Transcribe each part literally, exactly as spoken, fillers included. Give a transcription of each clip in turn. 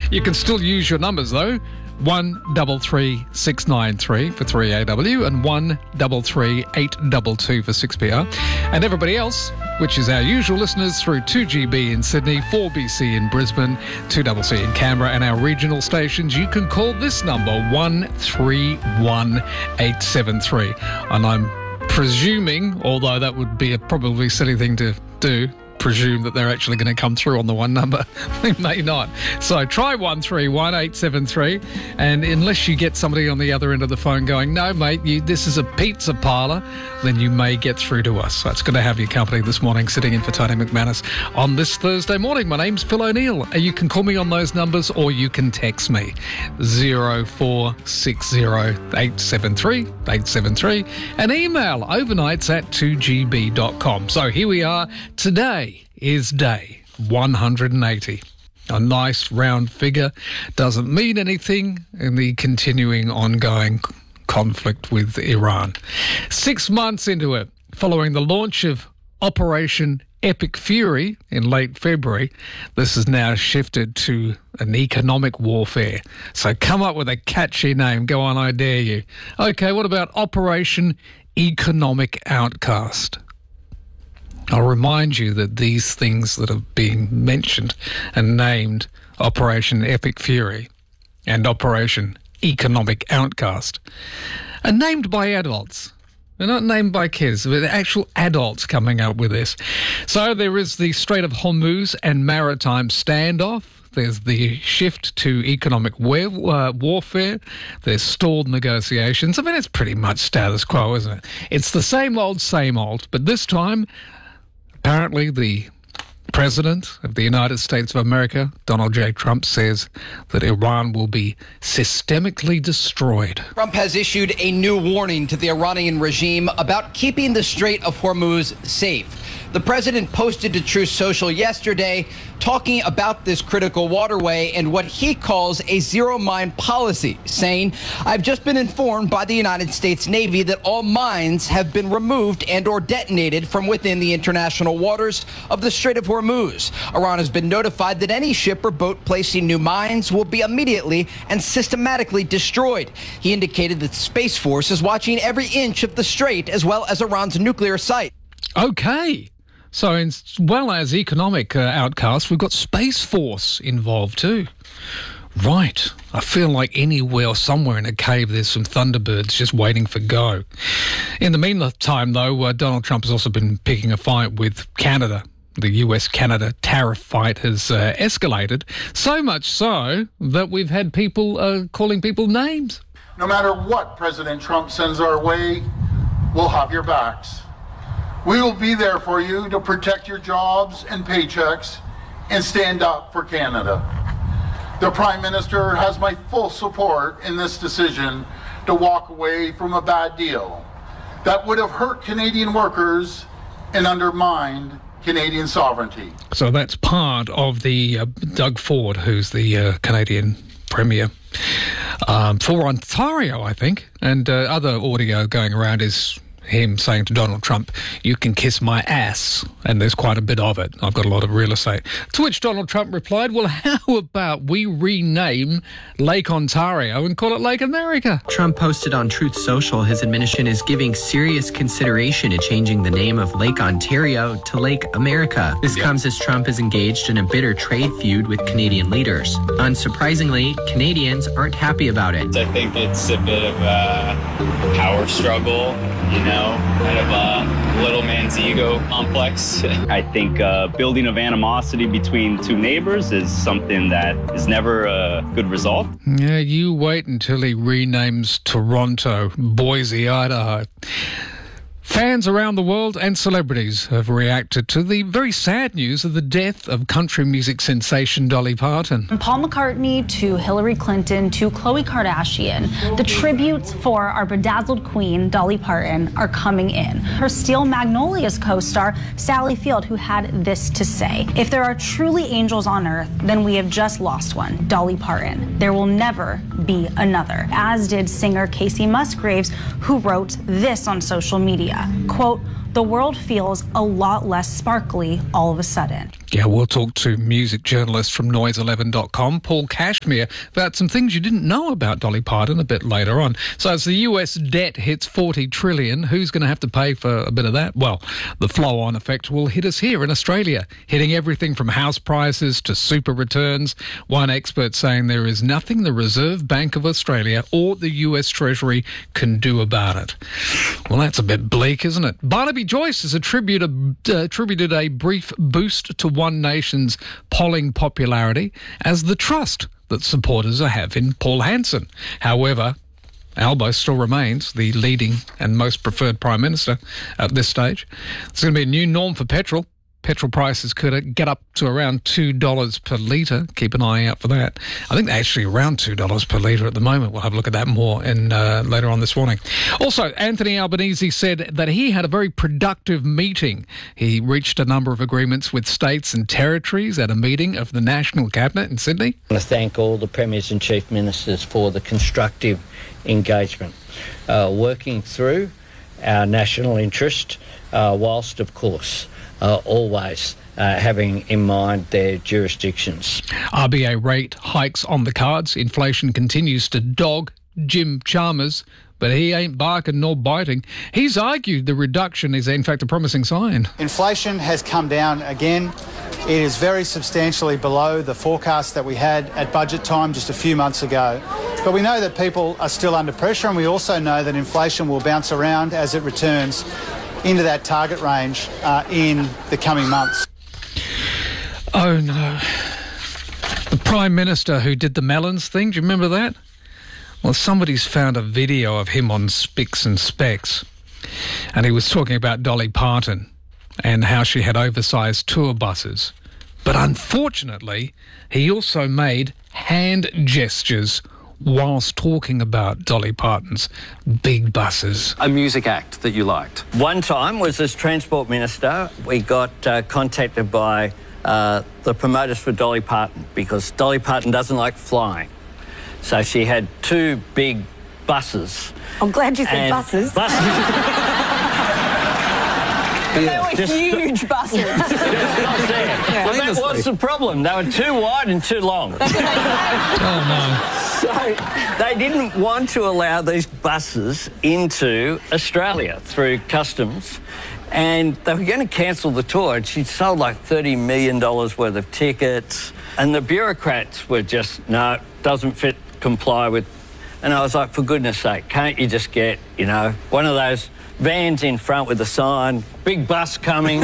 You can still use your numbers, though. one double three six nine three for three A W and one double three eight two two for six P R. And everybody else, which is our usual listeners through two G B in Sydney, four B C in Brisbane, two C C in Canberra, and our regional stations, you can call this number one three one eight seven three. And I'm presuming, although that would be a probably silly thing to do, presume that they're actually going to come through on the one number. They may not. So try one three one eight seven three, and unless you get somebody on the other end of the phone going, no, mate, you, this is a pizza parlour, then you may get through to us. So it's good to have your company this morning, sitting in for Tony McManus on this Thursday morning. My name's Phil O'Neill. You can call me on those numbers or you can text me zero four six zero eight seven three eight seven three and email overnights at two g b dot com. So here we are. Today is day one hundred eighty. A nice round figure. Doesn't mean anything in the continuing ongoing conflict with Iran. Six months into it, following the launch of Operation Epic Fury in late February, this has now shifted to an economic warfare. So come up with a catchy name. Go on, I dare you. Okay, what about Operation Economic Outcast? I'll remind you that these things that are being mentioned and named Operation Epic Fury and Operation Economic Outcast are named by adults. They're not named by kids. They're actual adults coming up with this. So there is the Strait of Hormuz and maritime standoff. There's the shift to economic war, uh, warfare. There's stalled negotiations. I mean, it's pretty much status quo, isn't it? It's the same old, same old. But this time, apparently, the President of the United States of America, Donald J. Trump, says that Iran will be systemically destroyed. Trump has issued a new warning to the Iranian regime about keeping the Strait of Hormuz safe. The president posted to Truth Social yesterday talking about this critical waterway and what he calls a zero mine policy, saying, "I've just been informed by the United States Navy that all mines have been removed and or detonated from within the international waters of the Strait of Hormuz. Iran has been notified that any ship or boat placing new mines will be immediately and systematically destroyed." He indicated that Space Force is watching every inch of the strait as well as Iran's nuclear site. Okay. So as well as economic uh, outcasts, we've got Space Force involved too. Right. I feel like anywhere, somewhere in a cave, there's some Thunderbirds just waiting for go. In the meantime, though, uh, Donald Trump has also been picking a fight with Canada. The U S Canada tariff fight has uh, escalated, so much so that we've had people uh, calling people names. No matter what President Trump sends our way, we'll have your backs. We will be there for you to protect your jobs and paychecks and stand up for Canada. The Prime Minister has my full support in this decision to walk away from a bad deal that would have hurt Canadian workers and undermined Canadian sovereignty. So that's part of the uh, Doug Ford, who's the uh, Canadian Premier um, for Ontario, I think, and uh, other audio going around is him saying to Donald Trump, "You can kiss my ass," and there's quite a bit of it. I've got a lot of real estate. To which Donald Trump replied, "Well, how about we rename Lake Ontario and call it Lake America?" Trump posted on Truth Social his administration is giving serious consideration to changing the name of Lake Ontario to Lake America. This yeah. comes as Trump is engaged in a bitter trade feud with Canadian leaders. Unsurprisingly, Canadians aren't happy about it. I think it's a bit of a power struggle, you know, kind of a little man's ego complex. I think uh, building of animosity between two neighbors is something that is never a good result. Yeah, you wait until he renames Toronto Boise, Idaho. Fans around the world and celebrities have reacted to the very sad news of the death of country music sensation Dolly Parton. From Paul McCartney to Hillary Clinton to Khloe Kardashian, the tributes for our bedazzled queen, Dolly Parton, are coming in. Her Steel Magnolias co-star, Sally Field, who had this to say: "If there are truly angels on earth, then we have just lost one, Dolly Parton. There will never be another." As did singer Casey Musgraves, who wrote this on social media. Quote, "The world feels a lot less sparkly all of a sudden." Yeah, we'll talk to music journalist from noise eleven dot com, Paul Cashmere, about some things you didn't know about Dolly Parton a bit later on. So as the U S debt hits forty trillion dollars, who's going to have to pay for a bit of that? Well, the flow-on effect will hit us here in Australia, hitting everything from house prices to super returns. One expert saying there is nothing the Reserve Bank of Australia or the U S Treasury can do about it. Well, that's a bit bleak, isn't it? Barnaby Joyce has attributed, uh, attributed a brief boost to One Nation's polling popularity as the trust that supporters have in Paul Hanson. However, Albo still remains the leading and most preferred Prime Minister at this stage. There's going to be a new norm for petrol. Petrol prices could get up to around two dollars per litre. Keep an eye out for that. I think they're actually around two dollars per litre at the moment. We'll have a look at that more in uh, later on this morning. Also, Anthony Albanese said that he had a very productive meeting. He reached a number of agreements with states and territories at a meeting of the National Cabinet in Sydney. I want to thank all the Premiers and Chief Ministers for the constructive engagement, uh, working through our national interest, uh, whilst, of course, Uh, always uh, having in mind their jurisdictions. R B A rate hikes on the cards. Inflation continues to dog Jim Chalmers, but he ain't barking nor biting. He's argued the reduction is in fact a promising sign. Inflation has come down again. It is very substantially below the forecast that we had at budget time just a few months ago. But we know that people are still under pressure, and we also know that inflation will bounce around as it returns into that target range uh, in the coming months. Oh no. The Prime Minister who did the melons thing, do you remember that? Well, somebody's found a video of him on Spicks and Specs, and he was talking about Dolly Parton and how she had oversized tour buses. But unfortunately, he also made hand gestures whilst talking about Dolly Parton's big buses. A music act that you liked? One time was as Transport Minister, we got uh, contacted by uh, the promoters for Dolly Parton because Dolly Parton doesn't like flying. So she had two big buses. I'm glad you said buses. Buses. They were just huge buses. Yeah. Well, that was the problem. They were too wide and too long. Oh, no. So they didn't want to allow these buses into Australia through customs, and they were going to cancel the tour. And she'd sold like thirty million dollars worth of tickets, and the bureaucrats were just, no, doesn't fit, comply with. And I was like, for goodness sake, can't you just get, you know, one of those vans in front with a sign, big bus coming. uh,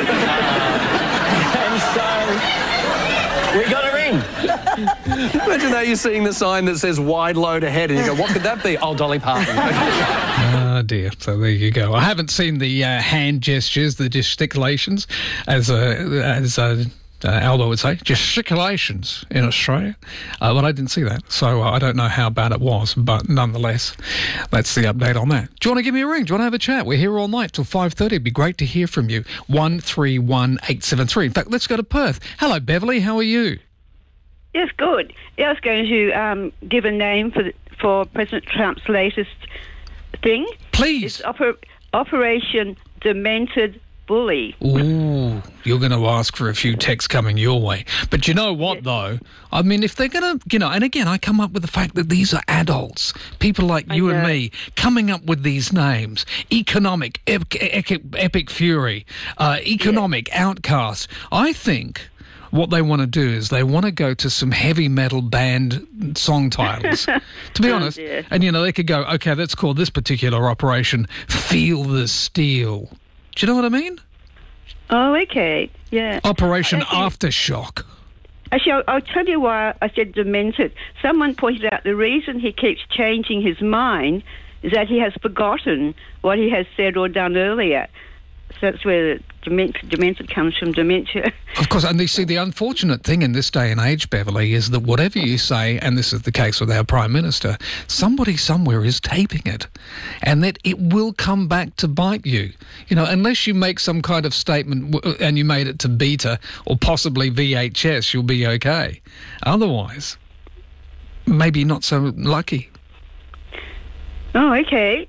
and so we got her in. Imagine that you're seeing the sign that says wide load ahead and you go, what could that be? Oh, Dolly Parton. Oh dear. So there you go. I haven't seen the uh, hand gestures, the gesticulations, as a, as a, uh, Aldo would say, gesticulations in Australia. Uh, but I didn't see that. So uh, I don't know how bad it was. But nonetheless, that's the update on that. Do you want to give me a ring? Do you want to have a chat? We're here all night till five thirty. It'd be great to hear from you. one three one eight seven three. In fact, let's go to Perth. Hello, Beverly. How are you? Yes, good. Yeah, I was going to um, give a name for the, for President Trump's latest thing. Please. It's oper- Operation Demented Bully. Ooh, you're going to ask for a few texts coming your way. But you know what, though? I mean, if they're going to, you know, and again, I come up with the fact that these are adults, people like you and me, coming up with these names. Economic, epic, epic, epic fury, uh, economic yeah. outcast. I think what they want to do is they want to go to some heavy metal band song titles, to be honest. Oh, and, you know, they could go, okay, let's call this particular operation Feel the Steel. Do you know what I mean? Oh, okay. Yeah. Operation actually, Aftershock. Actually, I'll, I'll tell you why I said demented. Someone pointed out the reason he keeps changing his mind is that he has forgotten what he has said or done earlier. So that's where dementia, dementia comes from, dementia. Of course, and you see, the unfortunate thing in this day and age, Beverly, is that whatever you say, and this is the case with our Prime Minister, somebody somewhere is taping it, and that it will come back to bite you. You know, unless you make some kind of statement and you made it to beta or possibly V H S, you'll be okay. Otherwise, maybe not so lucky. Oh, okay.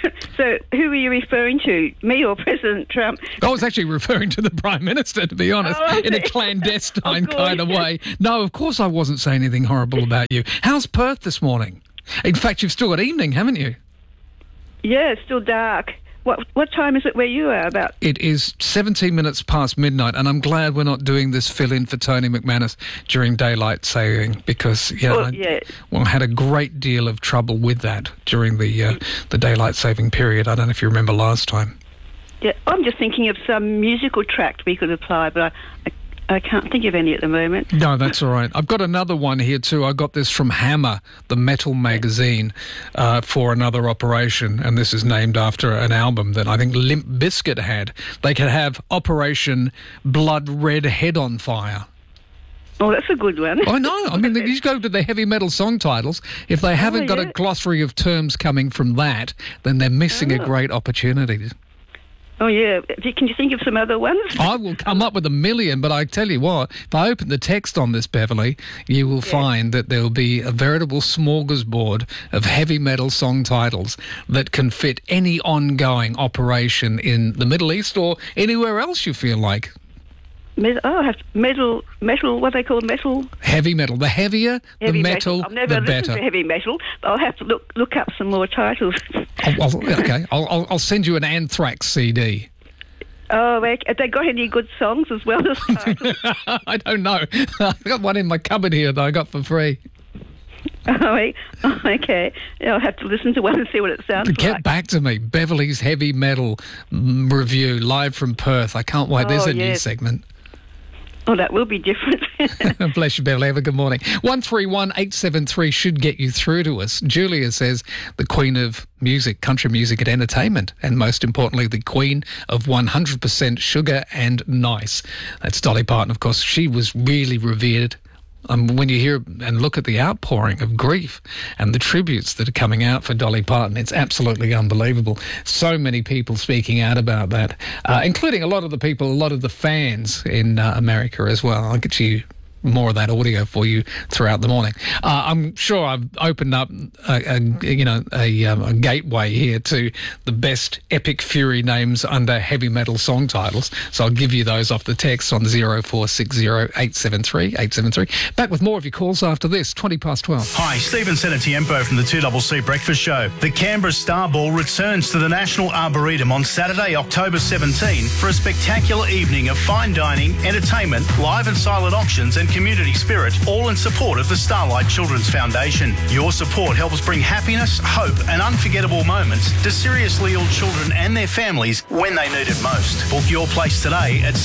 So who were you referring to, me or President Trump? I was actually referring to the Prime Minister, to be honest, Oh, in a okay. clandestine Of course. kind of way. No, of course I wasn't saying anything horrible about you. How's Perth this morning? In fact, you've still got evening, haven't you? Yeah, it's still dark. What what time is it where you are? About It is seventeen minutes past midnight, and I'm glad we're not doing this fill-in for Tony McManus during daylight saving, because yeah, Oh, I, yeah. well, I had a great deal of trouble with that during the uh, the daylight saving period. I don't know if you remember last time. yeah. I'm just thinking of some musical tract we could apply, but I, I I can't think of any at the moment. No, that's all right. I've got another one here too. I got this from Hammer, the metal magazine, uh, for another operation, and this is named after an album that I think Limp Bizkit had. They could have Operation Blood Red Head on Fire. Oh, that's a good one. I know. I mean, you just go to the heavy metal song titles. If they haven't got a yeah. glossary of terms coming from that, then they're missing a Oh. great opportunity. Oh, yeah. Can you think of some other ones? I will come up with a million, but I tell you what, if I open the text on this, Beverly, you will find that there will be a veritable smorgasbord of heavy metal song titles that can fit any ongoing operation in the Middle East or anywhere else you feel like. Med- oh, I have metal, metal, what they call metal? Heavy metal. The heavier, Heavy the metal, I've never the listened better. to heavy metal, but I'll have to look look up some more titles. I'll, I'll, okay, I'll, I'll, I'll send you an Anthrax C D. Oh, they, have they got any good songs as well as titles? I don't know. I've got one in my cupboard here that I got for free. oh, wait. Oh, okay. Yeah, I'll have to listen to one and see what it sounds Get like. back to me. Beverly's Heavy Metal mm, Review, live from Perth. I can't wait. There's Oh, a new yes. segment. Oh, that will be different. Bless you, Beverly. Have a good morning. one three one eight seven three should get you through to us. Julia says the queen of music, country music and entertainment, and most importantly, the queen of one hundred percent sugar and nice. That's Dolly Parton, of course. She was really revered. Um, when you hear and look at the outpouring of grief and the tributes that are coming out for Dolly Parton, it's absolutely unbelievable. So many people speaking out about that, uh, including a lot of the people, a lot of the fans in uh, America as well. I'll get you more of that audio for you throughout the morning. Uh, I'm sure I've opened up a, a you know a, um, a gateway here to the best epic fury names under heavy metal song titles. So I'll give you those off the text on zero four six zero eight seven three eight seven three. Back with more of your calls after this, twenty past twelve. Hi, Stephen Senatiempo from the two C C Breakfast Show. The Canberra Star Ball returns to the National Arboretum on Saturday, October seventeenth for a spectacular evening of fine dining, entertainment, live and silent auctions and community spirit, all in support of the Starlight Children's Foundation. Your support helps bring happiness, hope and unforgettable moments to seriously ill children and their families when they need it most. Book your place today at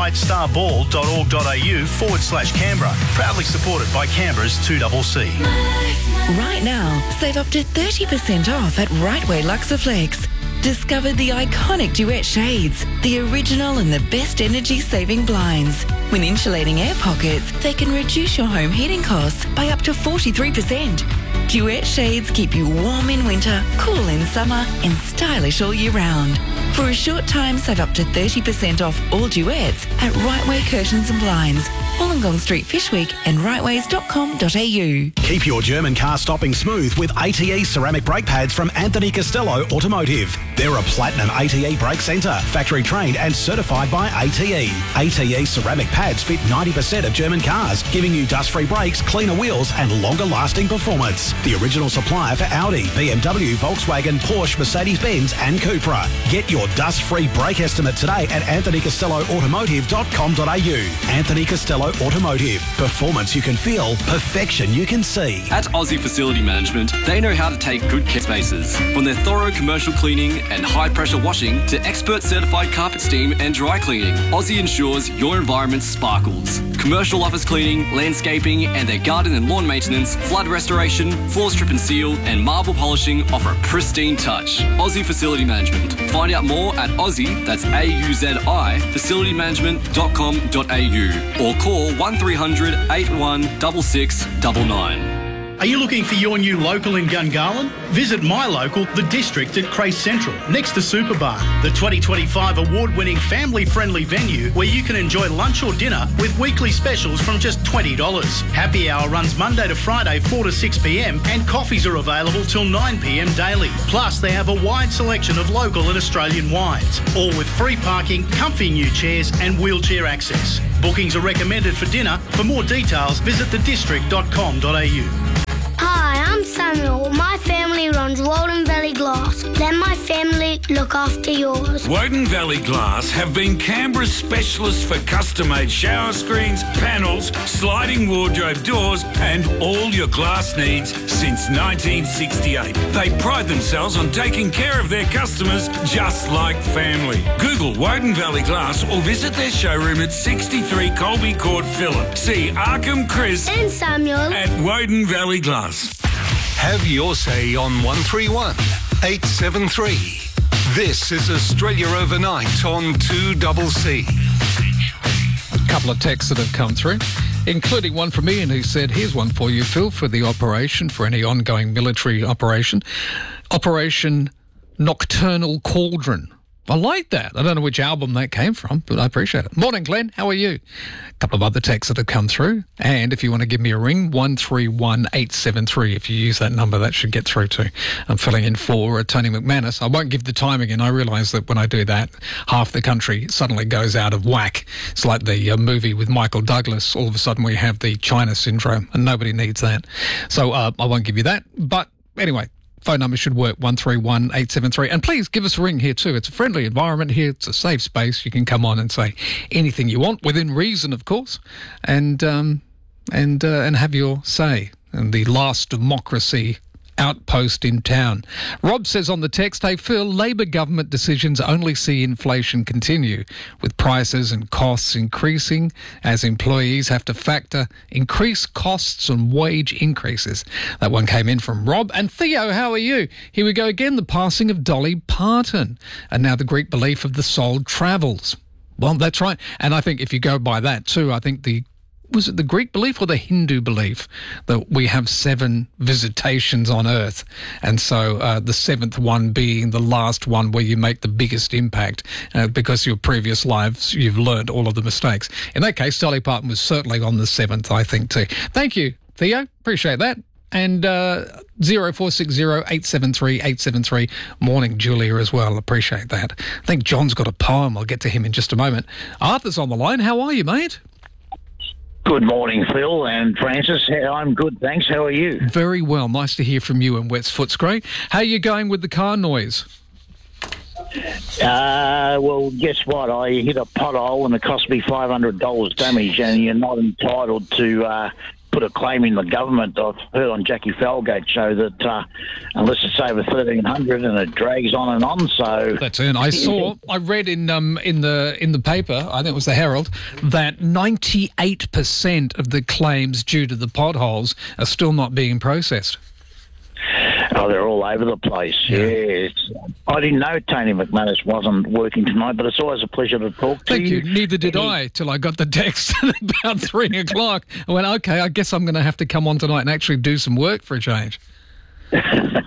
starlightstarball.org.au forward slash Canberra. Proudly supported by Canberra's two C C. Right now, save up to thirty percent off at Rightway Luxaflex. Discover the iconic Duet shades, the original and the best energy-saving blinds. When insulating air pockets, they can reduce your home heating costs by up to forty-three percent. Duet shades keep you warm in winter, cool in summer, and stylish all year round. For a short time, save up to thirty percent off all Duets at Rightway Curtains and Blinds, Wollongong Street, Fishwick, and rightways dot com dot a u. Keep your German car stopping smooth with A T E ceramic brake pads from Anthony Costello Automotive. They're a platinum A T E brake centre, factory trained and certified by A T E. A T E ceramic pads fit ninety percent of German cars, giving you dust-free brakes, cleaner wheels and longer-lasting performance. The original supplier for Audi, B M W, Volkswagen, Porsche, Mercedes-Benz and Cupra. Get your dust-free brake estimate today at anthony costello automotive dot com dot a u. Anthony Costello Automotive. Performance you can feel, perfection you can see. At Aussie Facility Management, they know how to take good care of spaces. From their thorough commercial cleaning and high-pressure washing to expert certified carpet steam and dry cleaning, Aussie ensures your environment sparkles. Commercial office cleaning, landscaping, and their garden and lawn maintenance, flood restoration, floor strip and seal, and marble polishing offer a pristine touch. Aussie Facility Management. Find out more at Aussie, that's A U Z I, facility management dot com dot a u or call one three hundred eight one six six nine nine. Are you looking for your new local in Gungahlin? Visit my local, The District at Crace Central, next to Superbar, the twenty twenty-five award-winning family-friendly venue where you can enjoy lunch or dinner with weekly specials from just twenty dollars. Happy hour runs Monday to Friday, four to six p m, and coffees are available till nine p m daily. Plus, they have a wide selection of local and Australian wines, all with free parking, comfy new chairs and wheelchair access. Bookings are recommended for dinner. For more details, visit the district dot com dot a u. Hi, I'm Samuel. My family runs Walden Valley Glass. Let my family look after yours. Woden Valley Glass have been Canberra's specialists for custom-made shower screens, panels, sliding wardrobe doors and all your glass needs since nineteen sixty-eight. They pride themselves on taking care of their customers just like family. Google Woden Valley Glass or visit their showroom at sixty-three Colby Court, Phillip. See Arkham, Chris and Samuel at Woden Valley Glass. Have your say on one three one eight seven three. This is Australia Overnight on two C C. A couple of texts that have come through, including one from Ian who said, here's one for you, Phil, for the operation, for any ongoing military operation. Operation Nocturnal Cauldron. I like that. I don't know which album that came from, but I appreciate it. Morning, Glenn. How are you? A couple of other texts that have come through. And if you want to give me a ring, one three one eight seven three. If you use that number, that should get through to. I'm filling in for uh, Tony McManus. I won't give the time again. I realise that when I do that, half the country suddenly goes out of whack. It's like the uh, movie with Michael Douglas. All of a sudden we have the China syndrome, and nobody needs that. So uh, I won't give you that. But anyway, phone number should work, one three one eight seven three. And please give us a ring here too. It's a friendly environment here. It's a safe space. You can come on and say anything you want, within reason, of course, and um, and uh, and have your say. And the last democracy outpost in town. Rob says on the text, hey Phil, Labor government decisions only see inflation continue, with prices and costs increasing as employees have to factor increased costs and wage increases. That one came in from Rob. And Theo, how are you? Here we go again, the passing of Dolly Parton, and now the Greek belief of the soul travels. Well, that's right. And I think if you go by that too, I think the was it the Greek belief or the Hindu belief that we have seven visitations on Earth, and so uh, the seventh one being the last one where you make the biggest impact uh, because your previous lives you've learned all of the mistakes. In that case, Dolly Parton was certainly on the seventh, I think too. Thank you, Theo. Appreciate that. And uh, zero four six zero eight seven three eight seven three. Morning, Julia, as well. Appreciate that. I think John's got a poem. I'll get to him in just a moment. Arthur's on the line. How are you, mate? Good morning, Phil and Francis. I'm good, thanks. How are you? Very well. Nice to hear from you in West Footscray. How are you going with the car noise? Uh, well, guess what? I hit a pothole and it cost me five hundred dollars damage, and you're not entitled to uh, put a claim in the government. I've heard on Jackie Falgate's show that uh, unless it's over thirteen hundred dollars and it drags on and on, so... That's it. I saw, I read in um in the in the paper, I think it was the Herald, that ninety-eight percent of the claims due to the potholes are still not being processed. Oh, they're all over the place, yeah. Yes. I didn't know Tony McManus wasn't working tonight, but it's always a pleasure to talk to Thank you. you. Neither did I, till I got the text at about three o'clock. I went, okay, I guess I'm going to have to come on tonight and actually do some work for a change. uh,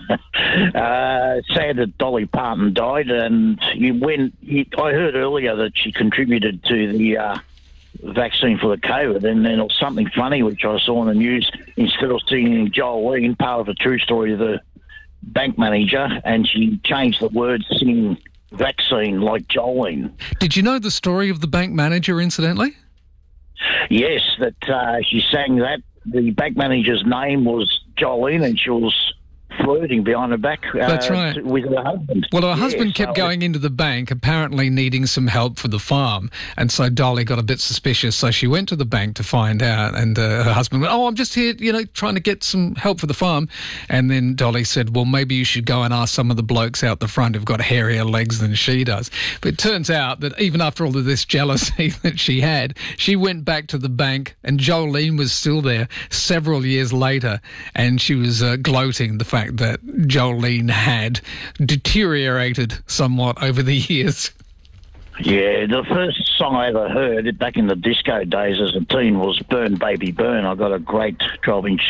sad that Dolly Parton died, and you, when you, I heard earlier that she contributed to the... Uh, vaccine for the COVID, and then it was something funny which I saw in the news. Instead of singing Jolene, part of a true story of the bank manager, and she changed the words singing vaccine like Jolene. Did you know the story of the bank manager, incidentally? Yes, that uh, she sang that. The bank manager's name was Jolene, and she was flirting behind her back uh, That's right. to, with her husband. Well, her yeah, husband kept so going into the bank, apparently needing some help for the farm, and so Dolly got a bit suspicious, so she went to the bank to find out, and uh, her husband went, oh, I'm just here, you know, trying to get some help for the farm, and then Dolly said, well, maybe you should go and ask some of the blokes out the front who've got hairier legs than she does. But it turns out that even after all of this jealousy that she had, she went back to the bank, and Jolene was still there several years later, and she was uh, gloating the fact that Jolene had deteriorated somewhat over the years. Yeah, the first song I ever heard back in the disco days as a teen was Burn Baby Burn. I got a great twelve-inch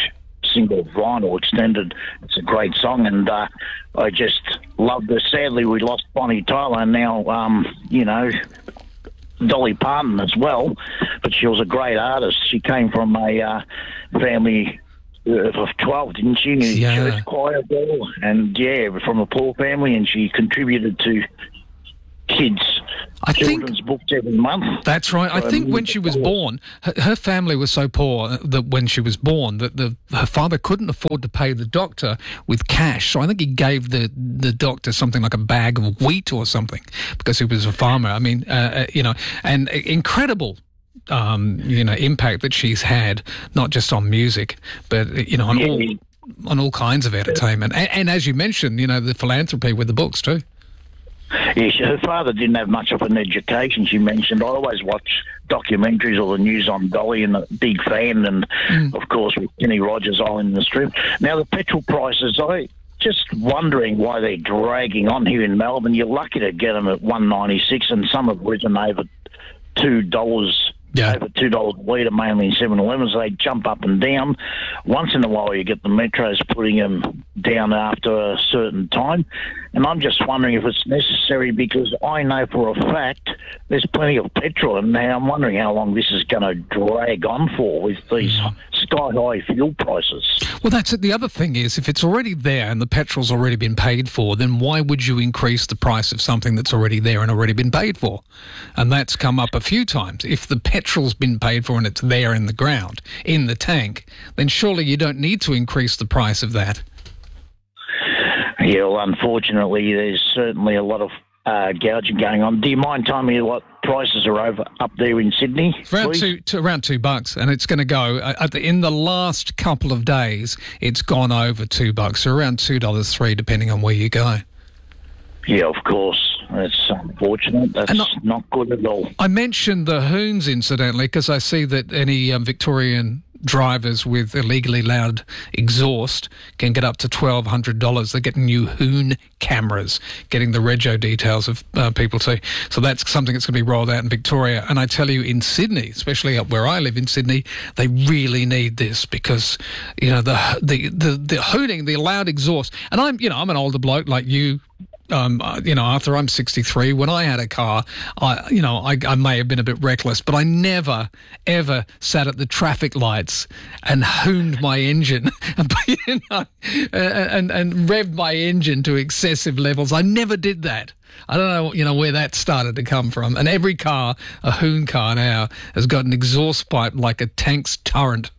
single vinyl extended. It's a great song, and uh, I just loved her. Sadly, we lost Bonnie Tyler, and now, um, you know, Dolly Parton as well, but she was a great artist. She came from a uh, family of twelve, didn't she? Yeah. Church choir girl, and yeah, from a poor family, and she contributed to kids' I children's think, books every month. That's right. I So, think when she was born, her, her family was so poor that when she was born, that the her father couldn't afford to pay the doctor with cash. So I think he gave the, the doctor something like a bag of wheat or something because he was a farmer. I mean, uh, you know, and incredible. Um, you know, impact that she's had, not just on music, but you know, on all on all kinds of entertainment, and, and as you mentioned, you know, the philanthropy with the books too. Yeah, she, her father didn't have much of an education, she mentioned. I always watch documentaries or the news on Dolly, and a big fan, and mm. of course with Kenny Rogers all in the strip. Now the petrol prices, I just wondering why they're dragging on here in Melbourne. You're lucky to get them at one ninety-six, and some have risen over two dollars. Yeah. Over two dollars a litre, mainly in seven elevens. They jump up and down. Once in a while you get the metros putting them down after a certain time. And I'm just wondering if it's necessary, because I know for a fact there's plenty of petrol, and now I'm wondering how long this is going to drag on for with these mm. sky-high fuel prices. Well, that's it. The other thing is, if it's already there and the petrol's already been paid for, then why would you increase the price of something that's already there and already been paid for? And that's come up a few times. If the petrol's been paid for and it's there in the ground, in the tank, then surely you don't need to increase the price of that. Yeah, well, unfortunately, there's certainly a lot of uh, gouging going on. Do you mind telling me what prices are over up there in Sydney? Around two, to around two bucks, and it's going to go uh, at the, in the last couple of days. It's gone over two bucks, so around two dollars three, depending on where you go. Yeah, of course. That's unfortunate. That's not, not good at all. I mentioned the hoons, incidentally, because I see that any um, Victorian drivers with illegally loud exhaust can get up to twelve hundred dollars. They're getting new hoon cameras, getting the rego details of uh, people too. So that's something that's going to be rolled out in Victoria. And I tell you, in Sydney, especially up where I live in Sydney, they really need this, because, you know, the the the, the hooning, the loud exhaust. And I'm, you know, I'm an older bloke like you. Um, you know, Arthur, I'm sixty-three. When I had a car, I, you know, I, I may have been a bit reckless, but I never, ever sat at the traffic lights and hooned my engine and, you know, and, and revved my engine to excessive levels. I never did that. I don't know, you know, where that started to come from. And every car, a hoon car now, has got an exhaust pipe like a tank's turret.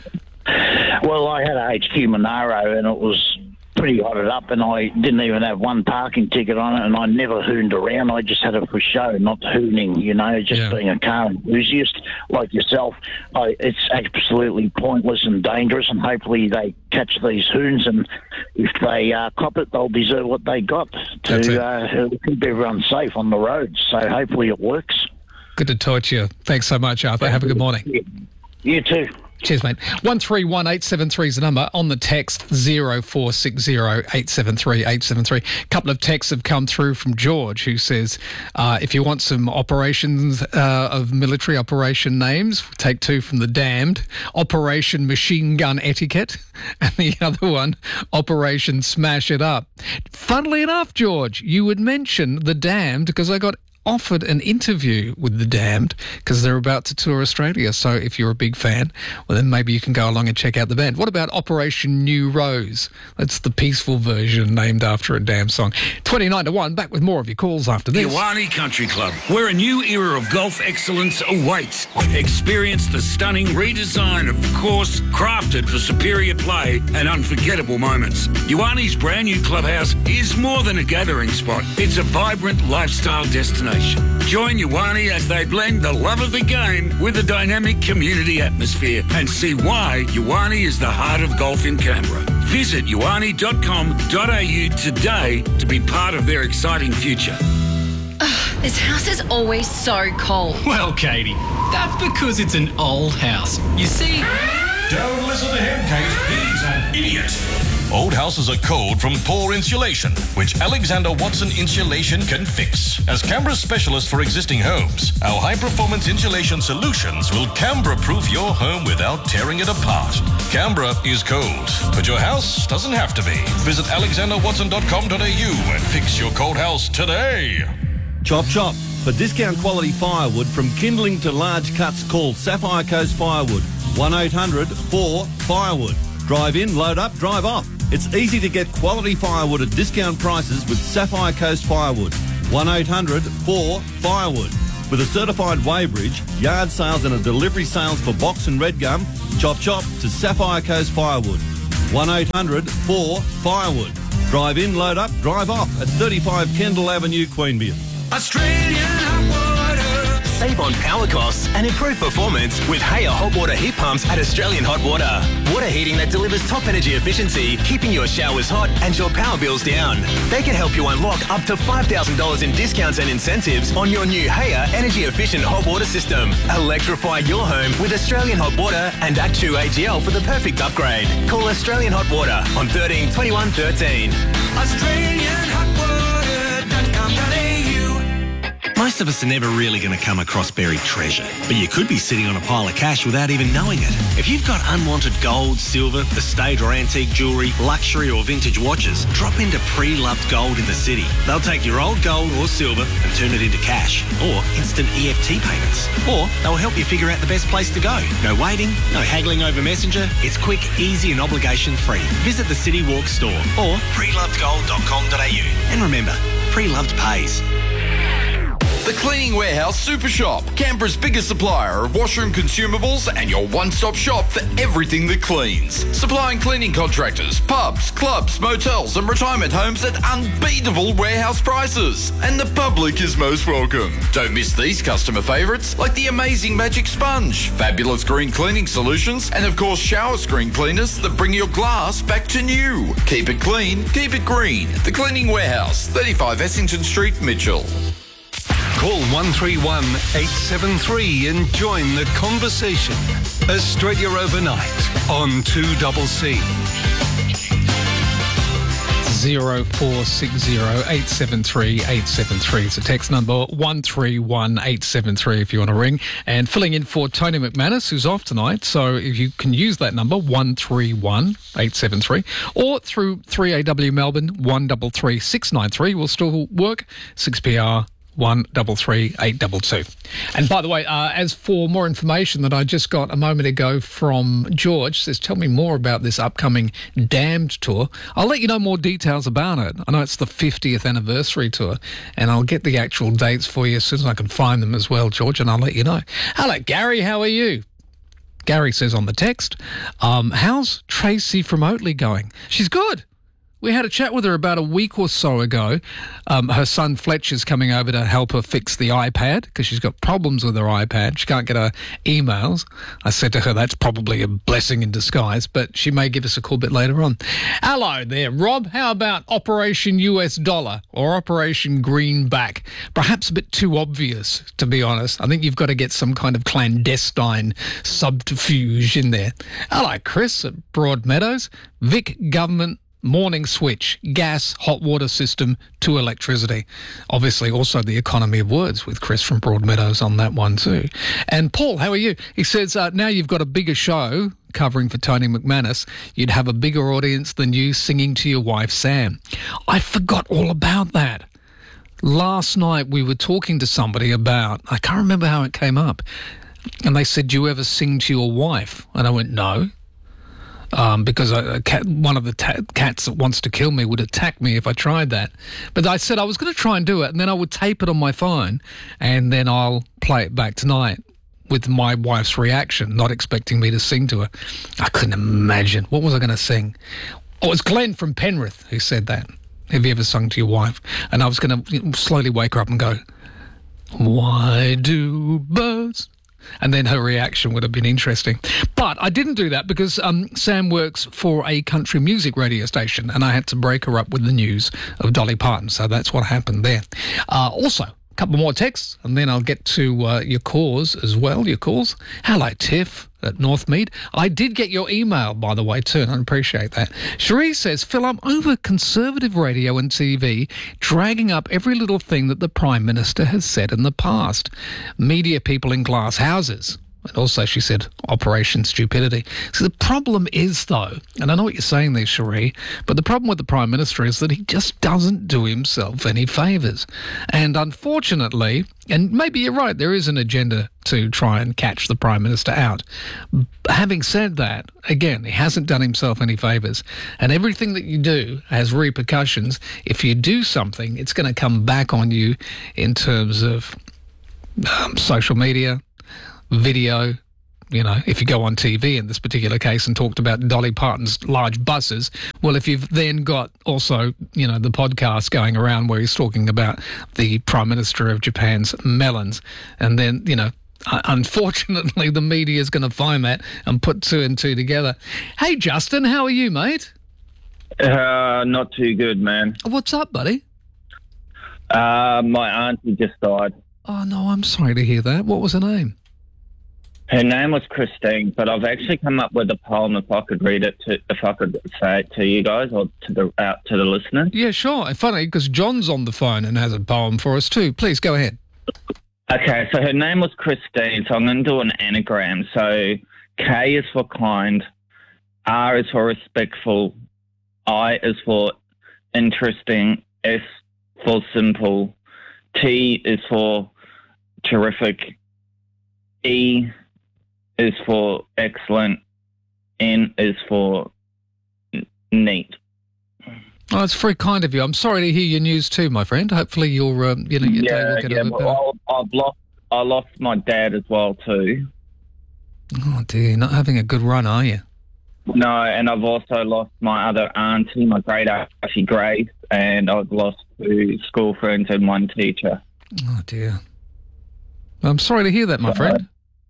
Well, I had a H Q Monaro, and it was pretty hotted up, and I didn't even have one parking ticket on it, and I never hooned around. I just had it for show, not hooning, you know, just yeah. being a car enthusiast like yourself. I, it's absolutely pointless and dangerous, and hopefully they catch these hoons, and if they uh, cop it, they'll deserve what they got to uh, keep everyone safe on the roads. So hopefully it works. Good to talk to you. Thanks so much, Arthur. Have a good morning. Yeah. You too. Cheers, mate. one three one eight seven three is the number. On the text, zero four six zero eight seven three eight seven three. A couple of texts have come through from George, who says, uh, if you want some operations uh, of military operation names, take two from The Damned. Operation Machine Gun Etiquette, and the other one, Operation Smash It Up. Funnily enough, George, you would mention The Damned because I got offered an interview with The Damned because they're about to tour Australia. So if you're a big fan, well, then maybe you can go along and check out the band. What about Operation New Rose? That's the peaceful version named after a damn song. twenty-nine to one, back with more of your calls after this. Iwani Country Club, where a new era of golf excellence awaits. Experience the stunning redesign of the course, crafted for superior play and unforgettable moments. Iwani's brand new clubhouse is more than a gathering spot. It's a vibrant lifestyle destination. Join Iwani as they blend the love of the game with a dynamic community atmosphere and see why Iwani is the heart of golf in Canberra. Visit iwani dot com dot a u today to be part of their exciting future. Ugh, this house is always so cold. Well, Katie, that's because it's an old house. You see... Don't listen to him, Kate. He's an idiot. Old houses are cold from poor insulation, which Alexander Watson Insulation can fix. As Canberra's specialist for existing homes, our high-performance insulation solutions will Canberra-proof your home without tearing it apart. Canberra is cold, but your house doesn't have to be. Visit alexander watson dot com dot a u and fix your cold house today. Chop chop. For discount quality firewood from kindling to large cuts, call Sapphire Coast Firewood. one eight hundred four firewood. Drive in, load up, drive off. It's easy to get quality firewood at discount prices with Sapphire Coast Firewood. one eight hundred four firewood. With a certified weighbridge, yard sales and a delivery sales for box and red gum, chop chop to Sapphire Coast Firewood. one eight hundred four firewood. Drive in, load up, drive off at thirty-five Kendall Avenue, Queanbeyan. Australian hot water. Save on power costs and improve performance with Haier hot water heat pumps at Australian Hot Water. Water heating that delivers top energy efficiency, keeping your showers hot and your power bills down. They can help you unlock up to five thousand dollars in discounts and incentives on your new Haier energy efficient hot water system. Electrify your home with Australian Hot Water and Actu A G L for the perfect upgrade. Call Australian Hot Water on thirteen twenty-one thirteen. Australian hot water dot com dot a u. Most of us are never really going to come across buried treasure, but you could be sitting on a pile of cash without even knowing it. If you've got unwanted gold, silver, estate or antique jewellery, luxury or vintage watches, drop into Pre-Loved Gold in the city. They'll take your old gold or silver and turn it into cash or instant E F T payments. Or they'll help you figure out the best place to go. No waiting, no haggling over Messenger. It's quick, easy and obligation-free. Visit the City Walk store or pre loved gold dot com dot a u. And remember, Pre-Loved pays. The Cleaning Warehouse Super Shop, Canberra's biggest supplier of washroom consumables and your one-stop shop for everything that cleans. Supplying cleaning contractors, pubs, clubs, motels and retirement homes at unbeatable warehouse prices. And the public is most welcome. Don't miss these customer favourites like the amazing Magic Sponge, fabulous green cleaning solutions and of course shower screen cleaners that bring your glass back to new. Keep it clean, keep it green. The Cleaning Warehouse, thirty-five Essington Street, Mitchell. Call one three one, eight seven three and join the conversation. Australia Overnight on two C C. zero four six zero, eight seven three, eight seven three. It's a text number one three one, eight seven three if you want to ring. And filling in for Tony McManus, who's off tonight. So if you can use that number, one three one, eight seven three, or through three A W Melbourne, one three three, six nine three will still work. six P R one three three, eight two two. And by the way, uh, as for more information that I just got a moment ago from George, says, tell me more about this upcoming Damned tour. I'll let you know more details about it. I know it's the fiftieth anniversary tour, and I'll get the actual dates for you as soon as I can find them as well, George, and I'll let you know. Hello, Gary, how are you? Gary says on the text, um, how's Tracy from Oatley going? She's good. We had a chat with her about a week or so ago. Um, her son Fletcher's coming over to help her fix the iPad because she's got problems with her iPad. She can't get her emails. I said to her, that's probably a blessing in disguise, but she may give us a call a bit later on. Hello there, Rob. How about Operation U S Dollar or Operation Greenback? Perhaps a bit too obvious, to be honest. I think you've got to get some kind of clandestine subterfuge in there. Hello, Chris at Broadmeadows. Vic Government morning switch, gas, hot water system to electricity. Obviously also the economy of words with Chris from Broadmeadows on that one too. And Paul, how are you? He says, uh, now you've got a bigger show covering for Tony McManus, you'd have a bigger audience than you singing to your wife, Sam. I forgot all about that. Last night we were talking to somebody about, I can't remember how it came up, and they said, do you ever sing to your wife? And I went, no. Um, because a, a cat, one of the ta- cats that wants to kill me would attack me if I tried that. But I said I was going to try and do it, and then I would tape it on my phone, and then I'll play it back tonight with my wife's reaction, not expecting me to sing to her. I couldn't imagine. What was I going to sing? Oh, it was Glenn from Penrith who said that. Have you ever sung to your wife? And I was going to slowly wake her up and go, why do birds... And then her reaction would have been interesting. But I didn't do that because um, Sam works for a country music radio station and I had to break her up with the news of Dolly Parton. So that's what happened there. Uh, also, couple more texts, and then I'll get to uh, your calls as well, your calls. Hello, Tiff at Northmead. I did get your email, by the way, too, and I appreciate that. Cherie says, Phil, I'm over Conservative radio and T V, dragging up every little thing that the Prime Minister has said in the past. Media people in glass houses. And also, she said, Operation Stupidity. So the problem is, though, and I know what you're saying there, Cherie, but the problem with the Prime Minister is that he just doesn't do himself any favours. And unfortunately, and maybe you're right, there is an agenda to try and catch the Prime Minister out. Having said that, again, he hasn't done himself any favours. And everything that you do has repercussions. If you do something, it's going to come back on you in terms of um, social media, video. You know, if you go on T V in this particular case and talked about Dolly Parton's large buses, well, if you've then got also, you know, the podcast going around where he's talking about the Prime Minister of Japan's melons, and then, you know, unfortunately the media is going to find that and put two and two together. Hey, Justin, how are you, mate? Uh, not too good, man. What's up, buddy? Uh, my auntie just died. Oh, no, I'm sorry to hear that. What was her name? Her name was Christine, but I've actually come up with a poem if I could read it to, if I could say it to you guys or to the out to the listeners. Yeah, sure. And funny because John's on the phone and has a poem for us too. Please go ahead. Okay, so her name was Christine, so I'm going to do an anagram. So K is for kind, R is for respectful, I is for interesting, S for simple, T is for terrific, E is for excellent, N is for n- neat. Oh, it's very kind of you. I'm sorry to hear your news too, my friend. Hopefully your, um, you know, your yeah, day will get yeah, a bit better. well, I've lost, I lost my dad as well too. Oh dear, you're not having a good run, are you? No, and I've also lost my other auntie, my great auntie Grace, and I've lost two school friends and one teacher. Oh dear. I'm sorry to hear that, my friend.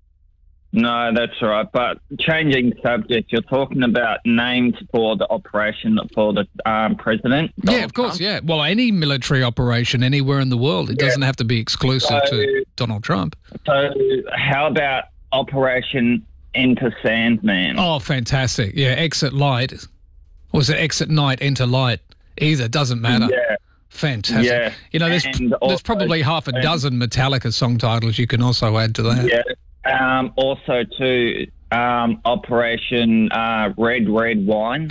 No, that's all right. But changing subject, you're talking about names for the operation for the um, president. Yeah, Donald of course, Trump. yeah. Well, any military operation anywhere in the world, it Yeah. doesn't have to be exclusive So- to Donald Trump. So how about Operation Enter Sandman? Oh, fantastic. Yeah, exit light. Or was it exit night, enter light? Either, doesn't matter. Yeah. Fantastic. Yeah. You know, there's, And there's also- probably half a dozen Metallica song titles you can also add to that. Yeah. Um, also, to um, Operation uh, Red Red Wine.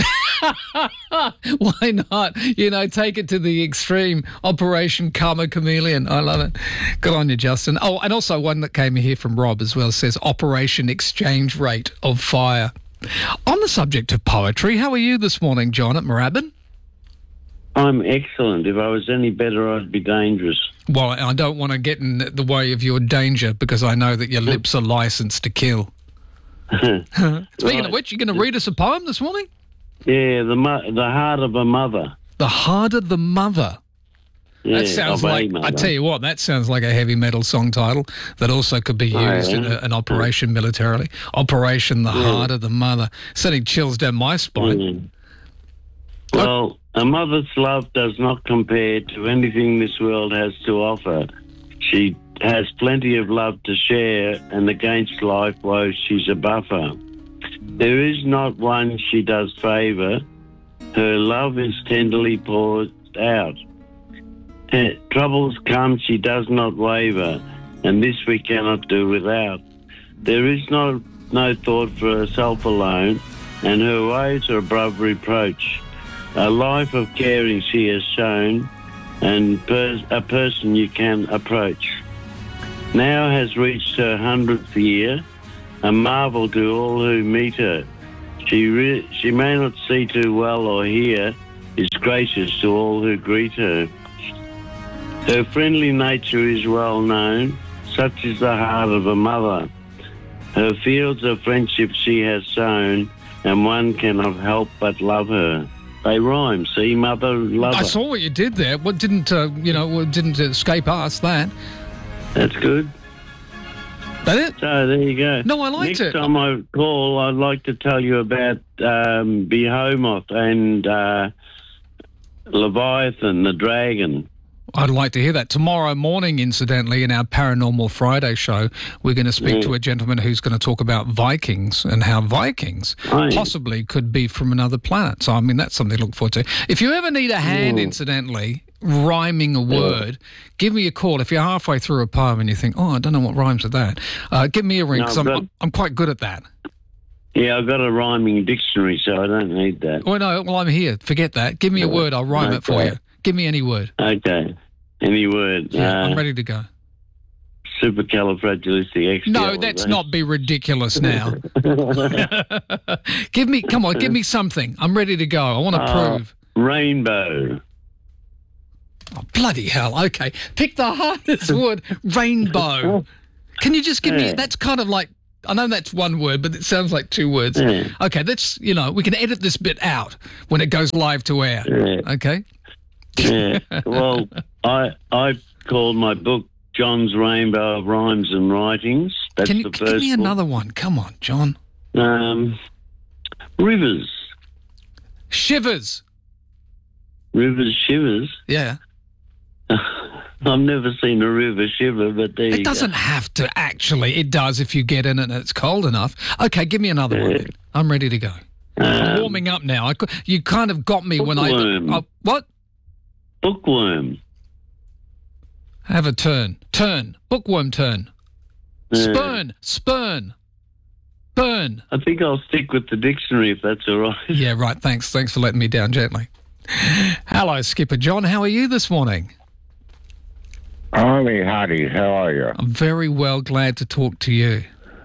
Why not? You know, take it to the extreme. Operation Karma Chameleon. I love it. Good on you, Justin. Oh, and also one that came here from Rob as well says Operation Exchange Rate of Fire. On the subject of poetry, how are you this morning, John at Moorabbin? I'm excellent. If I was any better, I'd be dangerous. Well, I don't want to get in the way of your danger because I know that your lips are licensed to kill. Speaking Right. of which, you're going to read us a poem this morning? Yeah, the mo- the heart of a mother. The Heart of the Mother. Yeah, That sounds of a like, mother. I tell you what, that sounds like a heavy metal song title that also could be Oh, used in yeah. a, an operation militarily. Operation The Yeah. Heart of the Mother. Sending chills down my spine. Mm. Well, a mother's love does not compare to anything this world has to offer. She has plenty of love to share, and against life woes she's a buffer. There is not one she does favour. Her love is tenderly poured out. Eh, troubles come, she does not waver, and this we cannot do without. There is no, no thought for herself alone, and her ways are above reproach. A life of caring she has shown, and per- a person you can approach. Now has reached her hundredth year, a marvel to all who meet her. She re- she may not see too well or hear, is gracious to all who greet her. Her friendly nature is well known, such is the heart of a mother. Her fields of friendship she has sown, and one cannot help but love her. They rhyme, see, mother, lover. I saw what you did there. What didn't, uh, you know, what didn't escape us, that. That's good. That it? So there you go. No, I liked Next it. time I call, I'd like to tell you about um, Behemoth and uh, Leviathan, the dragon. I'd like to hear that. Tomorrow morning, incidentally, in our Paranormal Friday show, we're going to speak Yeah. to a gentleman who's going to talk about Vikings and how Vikings Right. possibly could be from another planet. So, I mean, that's something to look forward to. If you ever need a hand, Mm. incidentally, rhyming a word, give me a call. If you're halfway through a poem and you think, oh, I don't know what rhymes with that, uh, give me a ring No, because I'm, but- I'm quite good at that. Yeah, I've got a rhyming dictionary, so I don't need that. Well, no, well, I'm here. Forget that. Give me a word. I'll rhyme it for Okay. you. Give me any word. Okay. Any word. Yeah, uh, I'm ready to go. Supercalifragilisticexpialidocious. No, let's not be ridiculous now. Give me, come on, give me something. I'm ready to go. I want to Uh, prove. Rainbow. Oh, bloody hell. Okay. Pick the hardest word. Rainbow. Can you just give me, Yeah. that's kind of like, I know that's one word, but it sounds like two words. Yeah. Okay, let's, you know, we can edit this bit out when it goes live to air. Yeah. Okay? Yeah. Well, I I called my book John's Rainbow of Rhymes and Writings. That's Can you the give first me book. another one? Come on, John. Um, Rivers. Shivers. Rivers shivers. Yeah. I've never seen a river shiver, but there you It doesn't go. have to, actually. It does if you get in it and it's cold enough. Okay, give me another one. then. I'm ready to go. I'm Um, warming up now. I, cou- you kind of got me when I... Bookworm. Uh, what? Bookworm. Have a turn. Turn. Bookworm turn. Yeah. Spurn. Spurn. Burn. I think I'll stick with the dictionary if that's all right. Yeah, right. Thanks. Thanks for letting me down gently. Hello, Skipper John. How are you this morning? Army Hardy, how are you? I'm very well. Glad to talk to you.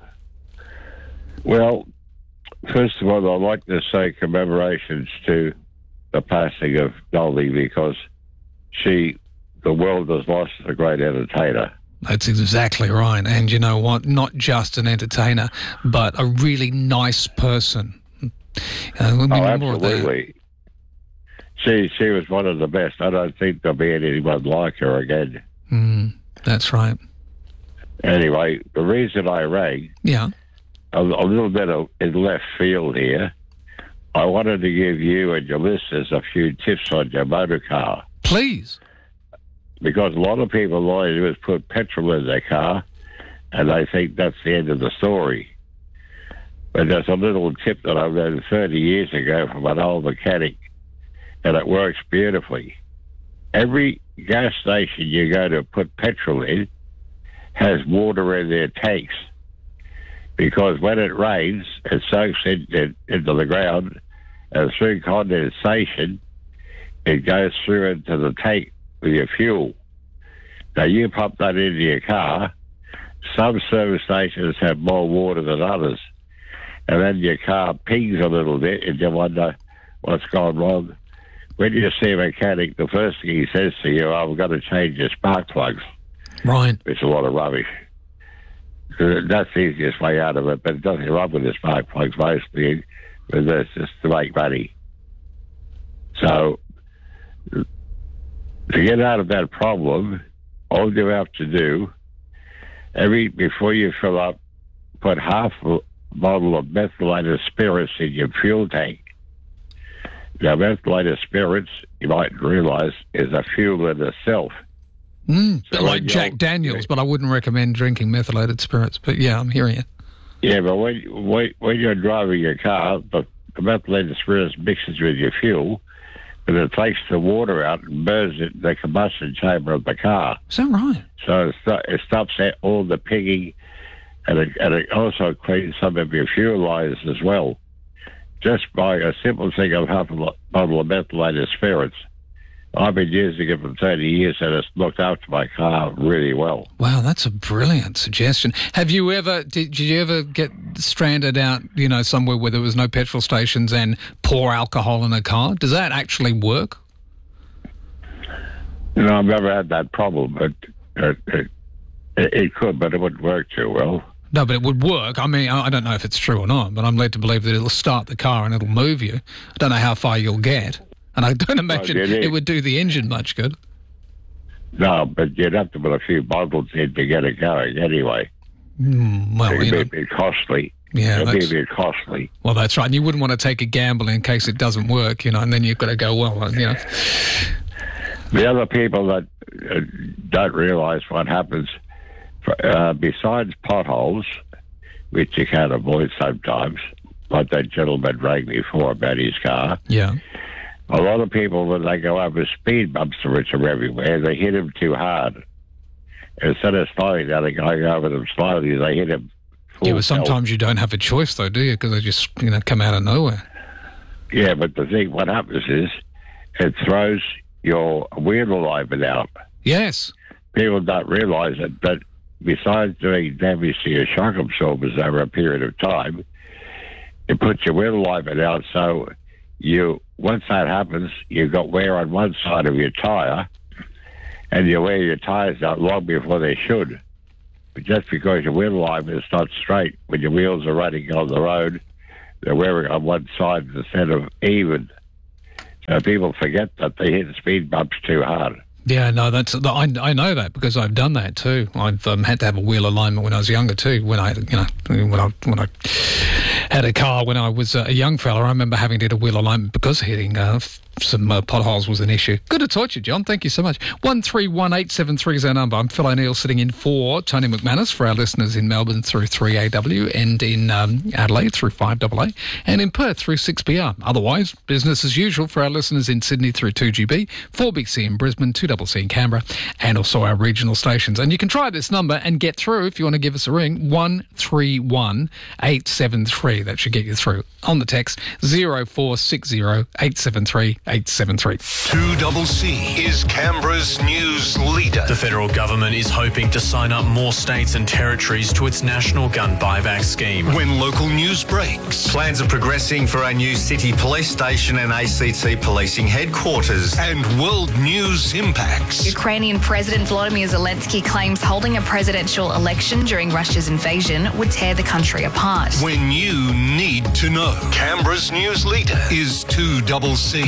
Well, first of all, I'd like to say commemorations to the passing of Dolly because she, the world has lost a great entertainer. That's exactly right. And you know what? Not just an entertainer, but a really nice person. Uh, we'll Oh, be more of that. absolutely. She, she was one of the best. I don't think there'll be anyone like her again. Mm, that's right. Anyway, the reason I rang, Yeah. a, a little bit of in left field here, I wanted to give you and your listeners a few tips on your motor car. Please. Because a lot of people, all they do is put petrol in their car, and they think that's the end of the story. But there's a little tip that I learned thirty years ago from an old mechanic, and it works beautifully. Every gas station you go to put petrol in has water in their tanks, because when it rains, it soaks in, into the ground, and through condensation, it goes through into the tank with your fuel. Now, you pump that into your car. Some service stations have more water than others, and then your car pings a little bit, and you wonder what's gone wrong. When you see a mechanic, the first thing he says to you, oh, I've got to change your spark plugs. Right. It's a lot of rubbish. That's the easiest way out of it, but it doesn't run with the spark plugs mostly, but that's just to make money. So, to get out of that problem, all you have to do, every before you fill up, put half a bottle of methylated spirits in your fuel tank. Now, methylated spirits, you might realize, is a fuel in itself. Mm, So like when you're- Jack Daniels, but I wouldn't recommend drinking methylated spirits. But yeah, I'm hearing you. Yeah, but when, when, when you're driving your car, the, the methylated spirits mixes with your fuel, and it takes the water out and burns it in the combustion chamber of the car. Is that right? So it, sto- it stops that- all the pinging, and it, and it also cleans some of your fuel lines as well. Just by a simple thing of half a lo- bottle of methylated spirits. I've been using it for thirty years, and it's looked after my car really well. Wow, that's a brilliant suggestion. Have you ever, did, did you ever get stranded out, you know, somewhere where there was no petrol stations and pour alcohol in a car? Does that actually work? You know, I've never had that problem, but it, it, it could, but it wouldn't work too well. No, but it would work. I mean, I I don't know if it's true or not, but I'm led to believe that it'll start the car and it'll move you. I don't know how far you'll get. And I don't imagine it is. it would do the engine much good. No, but you'd have to put a few bottles in to get it going anyway. Mm, well, It'd you be know, a bit costly. Yeah, It'd be that's- a bit costly. well, that's right. And you wouldn't want to take a gamble in case it doesn't work, you know, and then you've got to go, well, you know. The other people that uh, don't realise what happens, uh, besides potholes, which you can't avoid sometimes, like that gentleman rang me for about his car. Yeah. A lot of people, when they go over speed bumps, which are everywhere, they hit them too hard. Instead of slowing down and going over them slowly, they hit them full Yeah, but sometimes you don't have a choice, though, do you? Because they just, you know, come out of nowhere. Yeah, but the thing, what happens is, it throws your wheel alignment out. Yes. People don't realise it, but besides doing damage to your shock absorbers over a period of time, it puts your wheel alignment out, so you, once that happens, you've got wear on one side of your tyre, and you wear your tyres out long before they should. But just because your wheel alignment is not straight, when your wheels are running on the road, they're wearing on one side instead of even. So people forget that they hit speed bumps too hard. Yeah, no, that's I, I know that because I've done that too. I've um, had to have a wheel alignment when I was younger too. When I, you know, when I when I had a car when I was a young fella, I remember having to do a wheel alignment because hitting uh, some uh, potholes was an issue. Good to talk to you, John. Thank you so much. One three one eight seven three is our number. I'm Phil O'Neill sitting in for Tony McManus for our listeners in Melbourne through three A W and in um, Adelaide through five A A and in Perth through six B R. Otherwise, business as usual for our listeners in Sydney through two G B, four B C in Brisbane, two C C in Canberra, and also our regional stations. And you can try this number and get through if you want to give us a ring, one three one eight seven three. That should get you through. On the text, zero four six zero eight seven three eight seven three. two C C is Canberra's news leader. The federal government is hoping to sign up more states and territories to its national gun buyback scheme. When local news breaks. Plans are progressing for a new city police station and A C T policing headquarters. And world news impacts. Ukrainian President Volodymyr Zelensky claims holding a presidential election during Russia's invasion would tear the country apart. When you need to know. Canberra's news leader is two C C.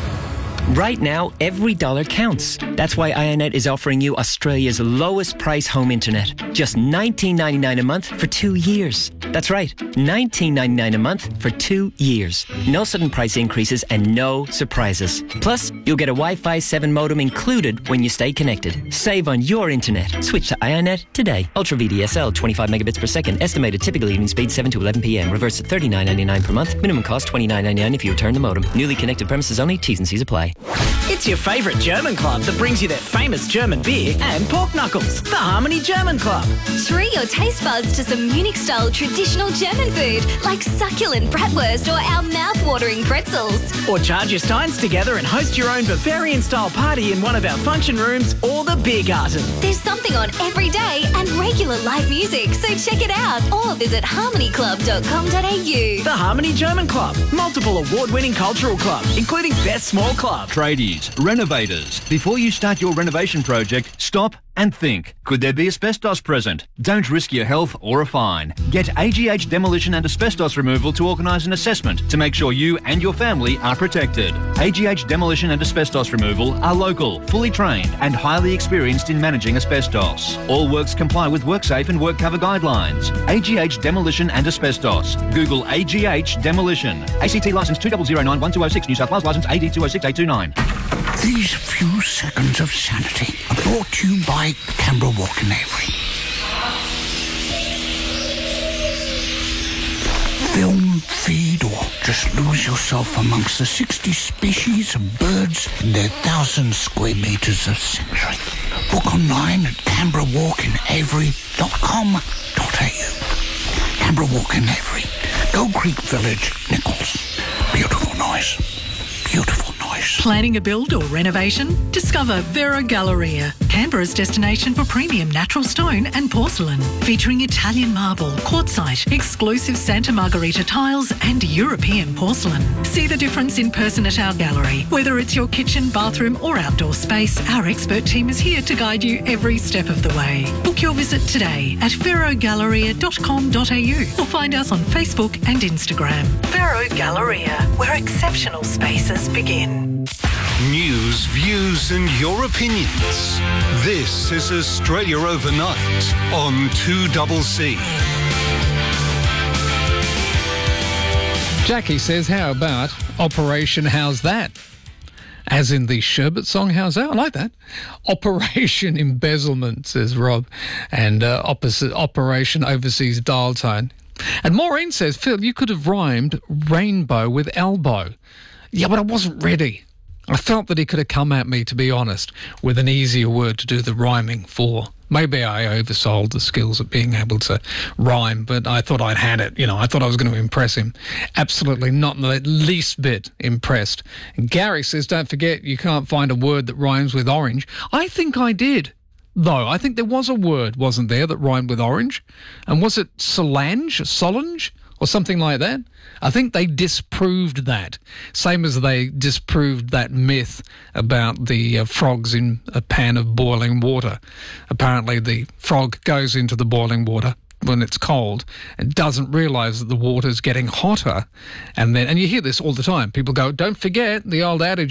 Right now, every dollar counts. That's why iiNet is offering you Australia's lowest price home internet. Just nineteen ninety-nine a month for two years. That's right, nineteen ninety-nine a month for two years. No sudden price increases and no surprises. Plus, you'll get a Wi-Fi seven modem included when you stay connected. Save on your internet. Switch to iiNet today. Ultra V D S L, twenty-five megabits per second. Estimated typical evening speed seven to eleven p.m. Reverse at thirty-nine ninety-nine per month. Minimum cost twenty-nine ninety-nine if you return the modem. Newly connected premises only. T's and C's apply. It's your favourite German club that brings you their famous German beer and pork knuckles. The Harmony German Club. Treat your taste buds to some Munich-style traditional German food like succulent bratwurst or our mouth-watering pretzels. Or charge your steins together and host your own Bavarian-style party in one of our function rooms or the beer garden. There's something on every day and regular live music, so check it out or visit harmony club dot com dot a u. The Harmony German Club. Multiple award-winning cultural club, including Best Small Club. Tradies, renovators. Before you start your renovation project, stop and think. Could there be asbestos present? Don't risk your health or a fine. Get A G H Demolition and Asbestos Removal to organise an assessment to make sure you and your family are protected. A G H Demolition and Asbestos Removal are local, fully trained and highly experienced in managing asbestos. All works comply with WorkSafe and WorkCover guidelines. A G H Demolition and Asbestos. Google A G H Demolition. A C T licence two zero zero nine one two zero six, New South Wales licence A D two zero six eight two nine. These few seconds of sanity are brought to you by Canberra Walk and Avery. Film, feed, or just lose yourself amongst the sixty species of birds in their thousand square metres of sanctuary. Book online at canberra walk and avery dot com dot a u. Canberra Walk and Avery, Gold Creek Village, Nichols. Beautiful noise. Beautiful noise. Planning a build or renovation? Discover Vero Galleria, Canberra's destination for premium natural stone and porcelain, featuring Italian marble, quartzite, exclusive Santa Margherita tiles and European porcelain. See the difference in person at our gallery. Whether it's your kitchen, bathroom or outdoor space, our expert team is here to guide you every step of the way. Book your visit today at vero galleria dot com dot a u or find us on Facebook and Instagram. Vero Galleria, where exceptional spaces begin. News, views and your opinions. This is Australia Overnight on two C C. Jackie says, how about Operation How's That? as in the Sherbet song. How's that? I like that. Operation Embezzlement, says Rob, and uh, opposite Operation Overseas Dial Tone. And Maureen says, Phil, you could have rhymed rainbow with elbow. Yeah, but I wasn't ready. I felt that he could have come at me, to be honest, with an easier word to do the rhyming for. Maybe I oversold the skills of being able to rhyme, but I thought I'd had it. You know, I thought I was going to impress him. Absolutely not in the least bit impressed. And Gary says, don't forget, you can't find a word that rhymes with orange. I think I did, though. I think there was a word, wasn't there, that rhymed with orange? And was it Solange, Solange, or something like that? I think they disproved that. Same as they disproved that myth about the uh, frogs in a pan of boiling water. Apparently the frog goes into the boiling water when it's cold and doesn't realise that the water's getting hotter. And then, and you hear this all the time. People go, don't forget the old adage